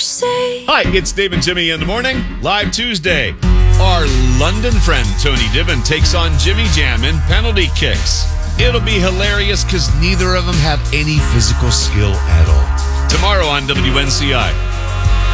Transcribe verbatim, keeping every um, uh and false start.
say. Hi, it's Dave and Jimmy in the morning. Live Tuesday. Our London friend Tony Dibbin takes on Jimmy Jam in penalty kicks. It'll be hilarious because neither of them have any physical skill at all. Tomorrow on W N C I.